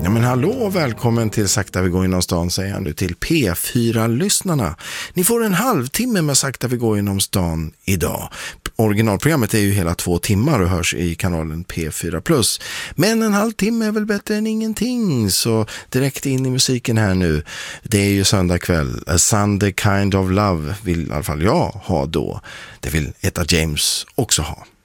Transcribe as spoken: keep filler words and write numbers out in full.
Ja men hallå och välkommen till Sakta vi går inom stan, säger han nu till P fyra-lyssnarna. Ni får en halvtimme med Sakta vi går inom stan idag. Originalprogrammet är ju hela två timmar och hörs i kanalen P fyra plus. Men en halvtimme är väl bättre än ingenting, så direkt in i musiken här nu. Det är ju söndag kväll. A Sunday Kind of Love vill i alla fall jag ha då. Det vill Etta James också ha.